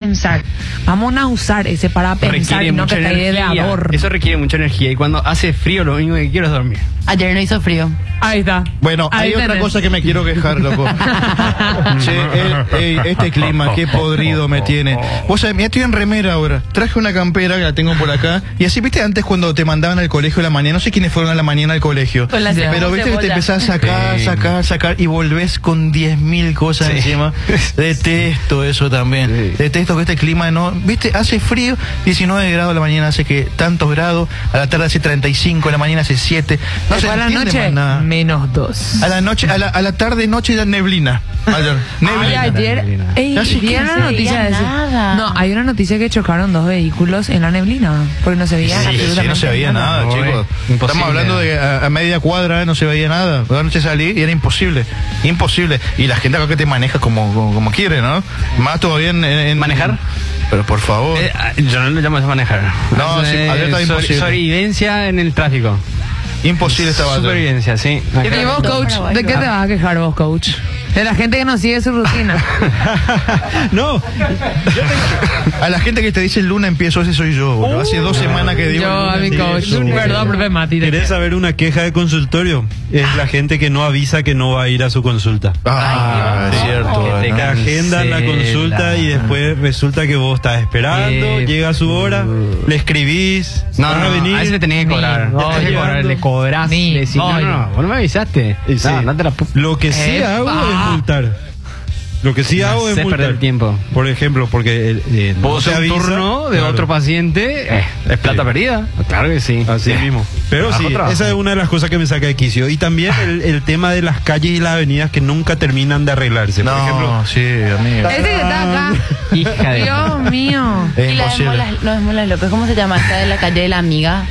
pensar. Vamos a usar ese para pensar y no que esté de adorno. Eso requiere mucha energía y cuando hace frío lo único que quiero es dormir. Ayer no hizo frío. Ahí está. Bueno, Ahí hay otra tenés. cosa que me quiero quejar, loco. Che, este clima, qué podrido me tiene. Vos sabés, mira, estoy en remera ahora. Traje una campera que la tengo por acá. Y así, viste, antes cuando te mandaban al colegio a la mañana, no sé quiénes fueron a la mañana al colegio. Con la Pero viste que te empezás a sacar y volvés con 10.000 cosas encima. Detesto eso también. Detesto que este clima no... Viste, hace frío, 19 grados a la mañana hace que tantos grados, a la tarde hace 35, a la mañana hace 7. No se a la entiende noche, más nada. -2. A la noche, a la tarde, noche ya neblina. Ayer, neblina. Ayer, ¿vieron la noticia de eso? No, hay una noticia que chocaron 2 vehículos en la neblina, porque no se veía Sí, no se veía nada, chicos. Estamos hablando de a media cuadra, no se veía nada. La noche salí y era imposible. Imposible. Y la gente acá que te maneja como quiere, ¿no? Más todavía en ¿Manejar? Pero por favor. Yo no lo llamo a manejar. No, sí, ayer estaba imposible. Sobrevivencia en el tráfico. Imposible estaba. Supervivencia, sí. ¿Y vos, coach? ¿De qué te vas a quejar vos, coach? De la gente que no sigue su rutina. No. A la gente que te dice el lunes empiezo, ese soy yo, boludo. Hace 2 semanas que digo. Yo a mi coach. Perdón, profe Mati. ¿Querés saber una queja de consultorio? Es la gente que no avisa que no va a ir a su consulta. Es cierto. Que agendan la consulta y después resulta que vos estás esperando, llega su hora, le escribís, No, van a venir. a ese le tenés que cobrar. Le cobrás. Ni Le decís, voy. no, vos no me avisaste. Y sí. No te la Lo que sí hago es multar. Lo que sí hago es haces multar. perder tiempo. Por ejemplo, porque Puedo no se hacer un avisa, turno de claro. otro paciente, es plata perdida. Claro que sí. Así mismo. Pero sí, esa es una de las cosas que me saca de quicio. Y también el tema de las calles y las avenidas que nunca terminan de arreglarse. Por ejemplo, sí, amigo. Ese que está acá. Hija de... Dios mío. Es Y la de imposible. Molas López, ¿cómo se llama? Esta de la calle de la amiga.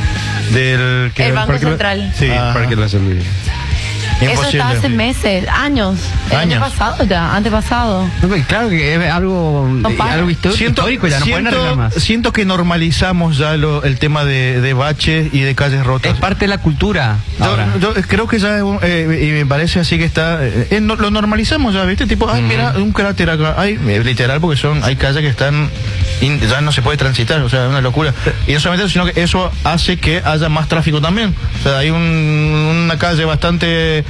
Del El Banco Parque Central. Sí, Ajá. Parque de la Salud. Eso está hace meses, años. El año pasado ya, antepasado. Claro que es algo histórico, ya no pueden arreglar más. Siento que normalizamos ya el tema de baches y de calles rotas. Es parte de la cultura. Yo creo que ya y me parece así que está lo normalizamos ya, ¿viste? Tipo, ay, mira, un cráter acá. Ay, literal, porque hay calles que están ya no se puede transitar, o sea, es una locura. Y no solamente eso, sino que eso hace que haya más tráfico también. O sea, hay una calle bastante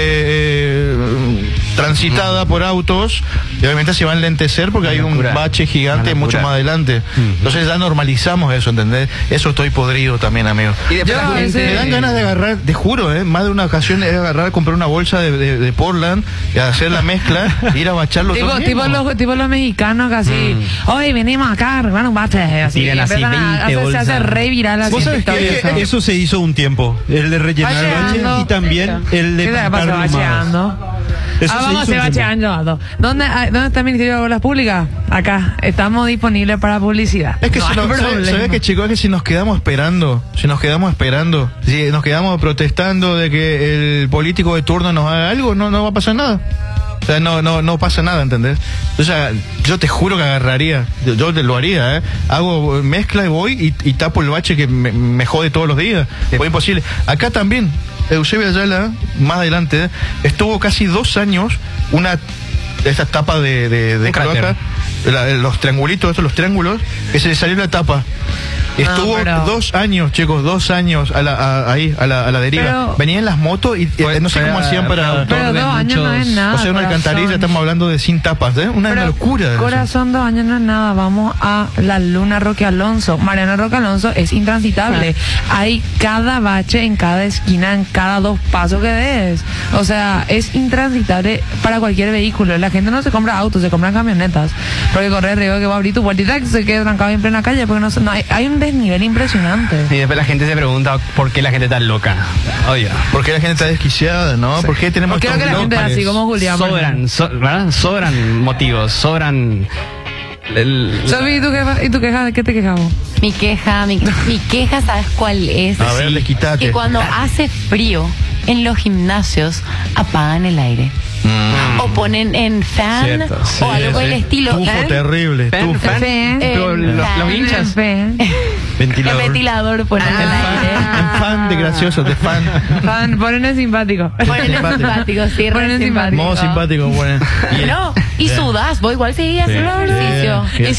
transitada por autos y obviamente se va a enlentecer porque hay un bache gigante mucho más adelante. Entonces ya normalizamos eso, ¿entendés? Eso estoy podrido también, amigo. Y después la gente... Me dan ganas de agarrar, te juro, más de una ocasión de agarrar, comprar una bolsa de Portland y hacer la mezcla, ir a bacharlo todo tipo los mexicanos que así, hoy venimos acá a arreglar un bache, así, Tiran así 20 se hace re viral así. Vos sabés que eso se hizo un tiempo, el de rellenar Bacheando. baches y también el de ¿Qué te pintar pasa lumadas. bacheando? Eso se Vamos a hizo hacer un tiempo. bacheando. ¿Dónde está el Ministerio de Obras Públicas? Acá, estamos disponibles para publicidad. Es que no hay problema. ¿sabes qué, chicos? Es que si nos quedamos esperando, si nos quedamos protestando de que el político de turno nos haga algo, no va a pasar nada. O sea, no pasa nada, ¿entendés? O sea, yo te juro que agarraría, yo te lo haría, hago mezcla y voy y tapo el bache que me jode todos los días. Fue imposible. Acá también, Eusebio Ayala, más adelante, estuvo casi 2 años esta tapa de cloaca, los triangulitos, los triángulos, que se le salió la tapa. Estuvo 2 años, chicos, 2 años a la deriva. Pero, venían las motos y no sé cómo hacían para... Pero 2 años no es nada. O sea, una alcantarilla, estamos hablando de sin tapas, una locura. Corazón, 2 años no es nada. Vamos a la Luna Roque Alonso. Mariana Roque Alonso es intransitable. Hay cada bache en cada esquina, en cada 2 pasos que des. O sea, es intransitable para cualquier vehículo. La gente no se compra autos, se compran camionetas. Porque corre el riesgo que va a abrir tu puertita y se quede trancado en plena calle. Porque no hay un desnivel impresionante. Y después la gente se pregunta por qué la gente está loca. Oye, ¿por qué la gente está desquiciada, no? ¿Por qué tenemos Porque la gente es así como Julián? ¿verdad? Sobran motivos, sobran... Sofi, ¿y tu queja? ¿De qué te quejamos? Mi queja, ¿sabes cuál es? A ver, desquitate. Que cuando hace frío en los gimnasios apagan el aire. O ponen en fan. Cierto, sí, o algo del estilo. Tufo terrible. Fan, Tufo. fan. Pero los hinchas. El ventilador ponen el aire. En fan de gracioso, de fan. Ponen el simpático. Ponen el simpático, sí, Ponen el re simpático. Modo simpático, bueno. No, y sudás, vos igual seguís haciendo ejercicio. Bien.